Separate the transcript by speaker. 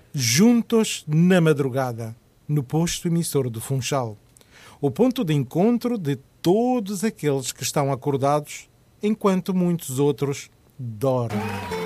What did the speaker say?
Speaker 1: juntos na madrugada, no posto emissor do Funchal. O ponto de encontro de todos aqueles que estão acordados enquanto muitos outros dormem.